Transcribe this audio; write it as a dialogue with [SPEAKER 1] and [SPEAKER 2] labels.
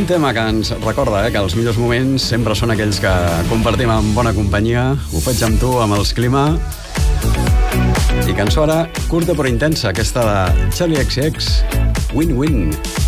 [SPEAKER 1] Un tema que ens recorda que els millors moments sempre són aquells que compartim amb bona companyia. Ho faig amb tu, amb els Clima. I cançó ara curta però intensa, aquesta de Charlie XCX, Win-Win.